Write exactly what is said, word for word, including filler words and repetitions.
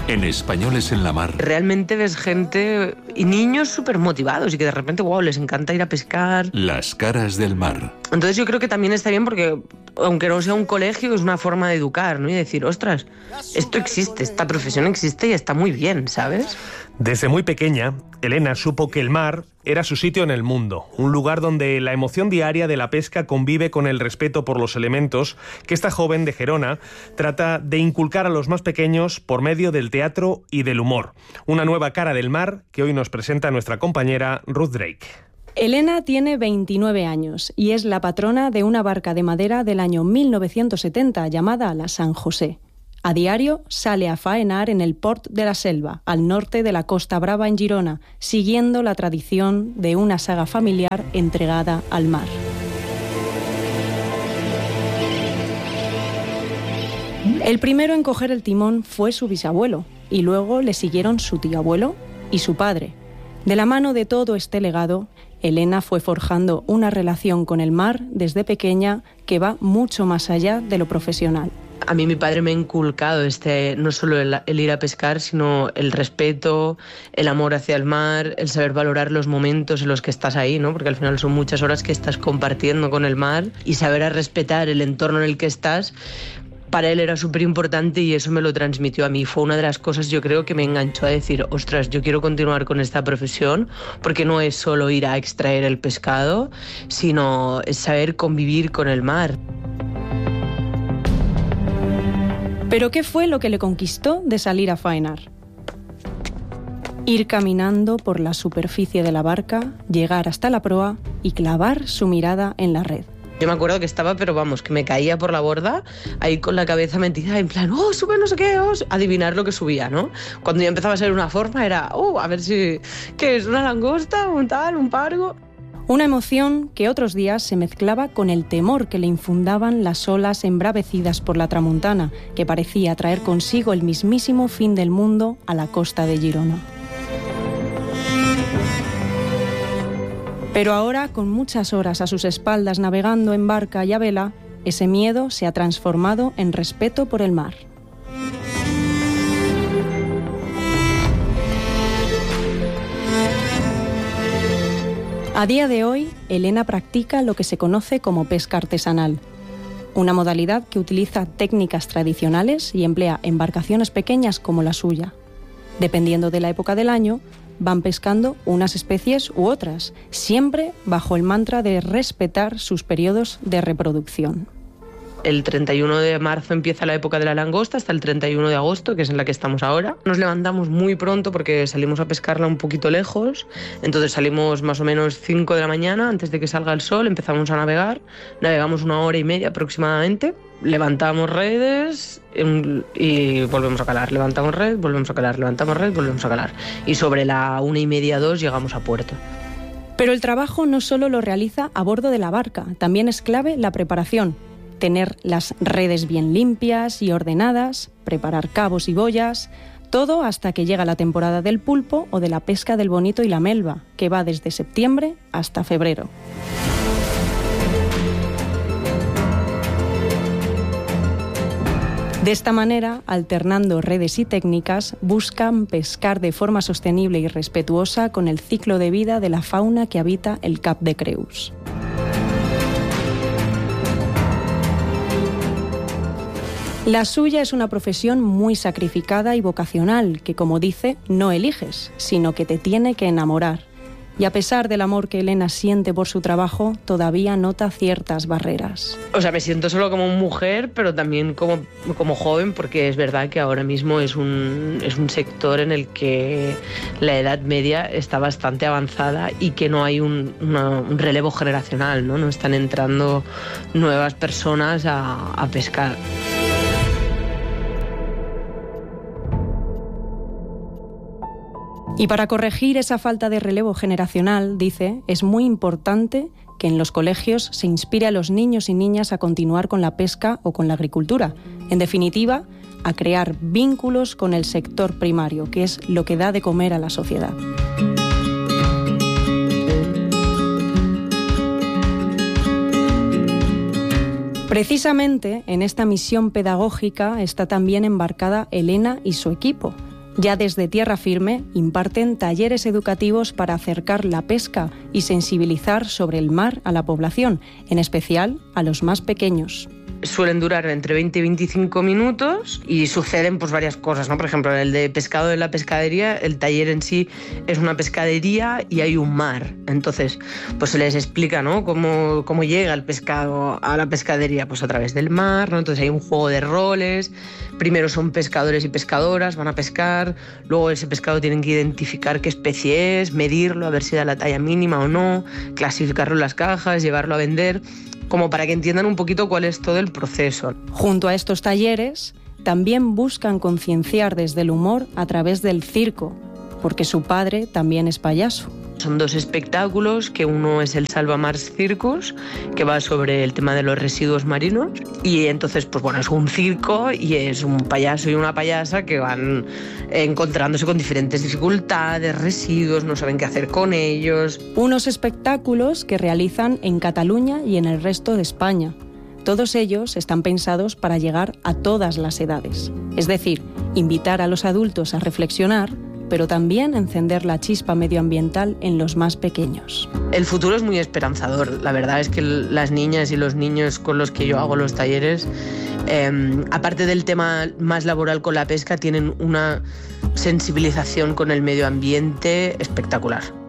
En Españoles en la Mar. Realmente ves gente y niños súper motivados y que de repente, wow, les encanta ir a pescar. Las caras del mar. Entonces yo creo que también está bien porque, aunque no sea un colegio, es una forma de educar, ¿no? Y decir, ostras, esto existe, esta profesión existe y está muy bien, ¿sabes? Desde muy pequeña, Elena supo que el mar era su sitio en el mundo, un lugar donde la emoción diaria de la pesca convive con el respeto por los elementos que esta joven de Gerona trata de inculcar a los más pequeños por medio del teatro y del humor. Una nueva cara del mar que hoy nos presenta nuestra compañera Ruth Drake. Elena tiene veintinueve años y es la patrona de una barca de madera del año mil novecientos setenta llamada la San José. A diario sale a faenar en el Port de la Selva, al norte de la Costa Brava en Girona, siguiendo la tradición de una saga familiar entregada al mar. El primero en coger el timón fue su bisabuelo, y luego le siguieron su tío abuelo y su padre. De la mano de todo este legado, Elena fue forjando una relación con el mar desde pequeña que va mucho más allá de lo profesional. A mí mi padre me ha inculcado este, no solo el, el ir a pescar, sino el respeto, el amor hacia el mar, el saber valorar los momentos en los que estás ahí, ¿no? Porque al final son muchas horas que estás compartiendo con el mar y saber a respetar el entorno en el que estás. Para él era súper importante y eso me lo transmitió a mí. Fue una de las cosas, yo creo, que me enganchó a decir, ostras, yo quiero continuar con esta profesión porque no es solo ir a extraer el pescado, sino es saber convivir con el mar. ¿Pero qué fue lo que le conquistó de salir a faenar? Ir caminando por la superficie de la barca, llegar hasta la proa y clavar su mirada en la red. Yo me acuerdo que estaba, pero vamos, que me caía por la borda, ahí con la cabeza metida, en plan, oh, sube no sé qué, oh, adivinar lo que subía, ¿no? Cuando ya empezaba a ser una forma era, oh, a ver si, ¿qué es? ¿Una langosta? ¿Un tal? ¿Un pargo? Una emoción que otros días se mezclaba con el temor que le infundaban las olas embravecidas por la tramuntana, que parecía traer consigo el mismísimo fin del mundo a la costa de Girona. Pero ahora, con muchas horas a sus espaldas navegando en barca y a vela, ese miedo se ha transformado en respeto por el mar. A día de hoy, Elena practica lo que se conoce como pesca artesanal, una modalidad que utiliza técnicas tradicionales y emplea embarcaciones pequeñas como la suya. Dependiendo de la época del año, van pescando unas especies u otras, siempre bajo el mantra de respetar sus periodos de reproducción. El treinta y uno de marzo empieza la época de la langosta hasta el treinta y uno de agosto, que es en la que estamos ahora. Nos levantamos muy pronto porque salimos a pescarla un poquito lejos, entonces salimos más o menos cinco de la mañana antes de que salga el sol, empezamos a navegar, navegamos una hora y media aproximadamente, levantamos redes y volvemos a calar, levantamos red, volvemos a calar, levantamos red, volvemos a calar. Y sobre la una y media, dos llegamos a puerto. Pero el trabajo no solo lo realiza a bordo de la barca, también es clave la preparación. Tener las redes bien limpias y ordenadas, preparar cabos y boyas, todo hasta que llega la temporada del pulpo o de la pesca del bonito y la melva, que va desde septiembre hasta febrero. De esta manera, alternando redes y técnicas, buscan pescar de forma sostenible y respetuosa con el ciclo de vida de la fauna que habita el Cap de Creus. La suya es una profesión muy sacrificada y vocacional que, como dice, no eliges, sino que te tiene que enamorar. Y a pesar del amor que Elena siente por su trabajo, todavía nota ciertas barreras. O sea, me siento solo como mujer, pero también como, como joven, porque es verdad que ahora mismo es un, es un sector en el que la edad media está bastante avanzada y que no hay un, una, un relevo generacional, ¿no? No están entrando nuevas personas a, a pescar. Y para corregir esa falta de relevo generacional, dice, es muy importante que en los colegios se inspire a los niños y niñas a continuar con la pesca o con la agricultura. En definitiva, a crear vínculos con el sector primario, que es lo que da de comer a la sociedad. Precisamente en esta misión pedagógica está también embarcada Elena y su equipo. Ya desde tierra firme imparten talleres educativos para acercar la pesca y sensibilizar sobre el mar a la población, en especial a los más pequeños. Suelen durar entre veinte y veinticinco minutos y suceden pues varias cosas, ¿no? Por ejemplo, en el de pescado de la pescadería, el taller en sí es una pescadería y hay un mar. Entonces, pues se les explica, ¿no? Cómo, cómo llega el pescado a la pescadería, pues a través del mar, ¿no? Entonces hay un juego de roles. Primero son pescadores y pescadoras, van a pescar, luego ese pescado tienen que identificar qué especie es, medirlo, a ver si da la talla mínima o no, clasificarlo en las cajas, llevarlo a vender, como para que entiendan un poquito cuál es todo el proceso. Junto a estos talleres, también buscan concienciar desde el humor a través del circo, porque su padre también es payaso. Son dos espectáculos, que uno es el Salvamars Circus, que va sobre el tema de los residuos marinos, y entonces, pues bueno, es un circo y es un payaso y una payasa que van encontrándose con diferentes dificultades, residuos, no saben qué hacer con ellos. Unos espectáculos que realizan en Cataluña y en el resto de España. Todos ellos están pensados para llegar a todas las edades, es decir, invitar a los adultos a reflexionar, pero también encender la chispa medioambiental en los más pequeños. El futuro es muy esperanzador. La verdad es que las niñas y los niños con los que yo hago los talleres, eh, aparte del tema más laboral con la pesca, tienen una sensibilización con el medio ambiente espectacular.